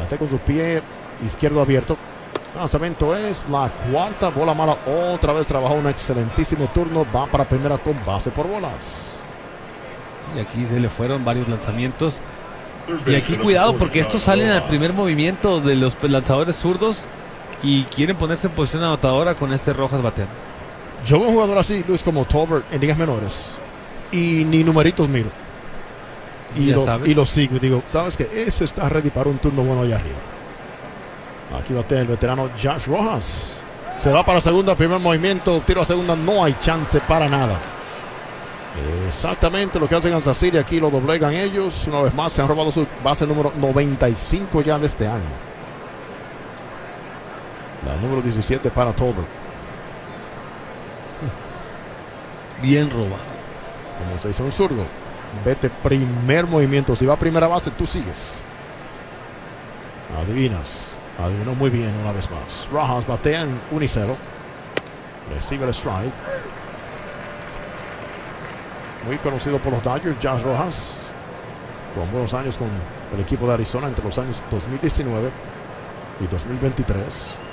Bate con su pie izquierdo abierto. Lanzamiento es la cuarta, bola mala. Otra vez trabajó un excelentísimo turno. Va para primera con base por bolas. Y aquí se le fueron varios lanzamientos. Y aquí cuidado porque estos salen al primer movimiento de los lanzadores zurdos y quieren ponerse en posición anotadora con este Rojas bateando. Yo veo un jugador así, Luis, como Tolbert en ligas menores y ni numeritos miro. Y lo sigo y digo, ¿sabes qué? Ese está ready para un turno bueno allá arriba. Aquí batea el veterano Josh Rojas. Se va para segunda, primer movimiento, tiro a segunda, no hay chance para nada. Exactamente lo que hacen Kansas City, aquí lo doblegan ellos. Una vez más se han robado su base número 95 ya de este año. La número 17 para Tolbert. Bien robado. Como se hizo un zurdo. Vete primer movimiento. Si va a primera base, tú sigues. Adivinó muy bien una vez más. Rojas batea en 1-0. Recibe el strike. Muy conocido por los Dodgers, Josh Rojas. Con buenos años con el equipo de Arizona entre los años 2019 y 2023.